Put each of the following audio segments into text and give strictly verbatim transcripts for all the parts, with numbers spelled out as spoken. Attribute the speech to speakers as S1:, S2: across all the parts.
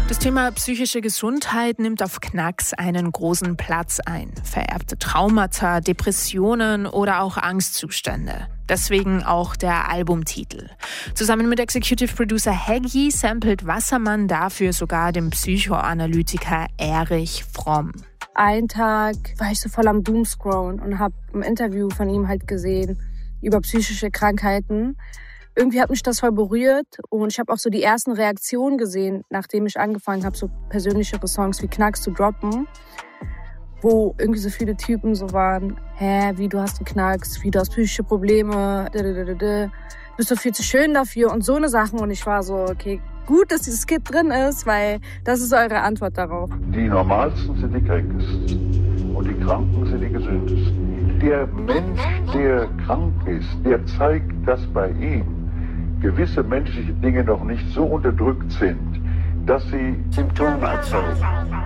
S1: Das Thema psychische Gesundheit nimmt auf Knacks einen großen Platz ein. Vererbte Traumata, Depressionen oder auch Angstzustände. Deswegen auch der Albumtitel. Zusammen mit Executive Producer Heggy samplet Wassermann dafür sogar den Psychoanalytiker Erich Fromm.
S2: Einen Tag war ich so voll am Doomscrollen und habe ein Interview von ihm halt gesehen über psychische Krankheiten. Irgendwie hat mich das voll berührt und ich habe auch so die ersten Reaktionen gesehen, nachdem ich angefangen habe, so persönlichere Songs wie Knacks zu droppen, wo irgendwie so viele Typen so waren, hä, wie, du hast einen Knacks, wie, du hast psychische Probleme, du bist doch viel zu schön dafür und so eine Sachen. Und ich war so, okay, gut, dass dieses Kid drin ist, weil das ist eure Antwort darauf.
S3: Die Normalsten sind die Kränkesten und die Kranken sind die Gesündesten. Der Mensch, der krank ist, der zeigt, dass bei ihm gewisse menschliche Dinge noch nicht so unterdrückt sind, dass sie Symptome erzeugen.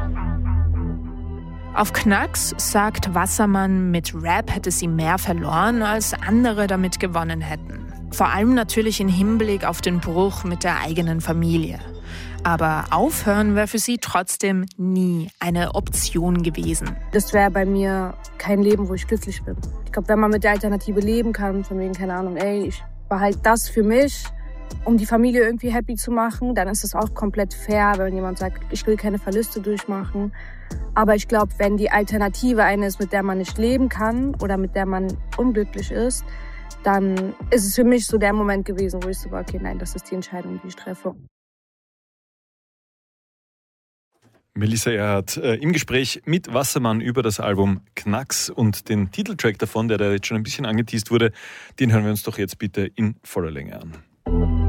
S1: Auf Knacks sagt Wassermann, mit Rap hätte sie mehr verloren, als andere damit gewonnen hätten. Vor allem natürlich im Hinblick auf den Bruch mit der eigenen Familie. Aber aufhören wäre für sie trotzdem nie eine Option gewesen.
S2: Das wäre bei mir kein Leben, wo ich glücklich bin. Ich glaube, wenn man mit der Alternative leben kann, von wegen, keine Ahnung, ey, ich behalte das für mich, um die Familie irgendwie happy zu machen, dann ist es auch komplett fair, wenn jemand sagt, ich will keine Verluste durchmachen. Aber ich glaube, wenn die Alternative eine ist, mit der man nicht leben kann oder mit der man unglücklich ist, dann ist es für mich so der Moment gewesen, wo ich so war, okay, nein, das ist die Entscheidung, die ich treffe.
S4: Melissa Erhardt äh, im Gespräch mit Wassermann über das Album Knacks und den Titeltrack davon, der da jetzt schon ein bisschen angeteast wurde, den hören wir uns doch jetzt bitte in voller Länge an.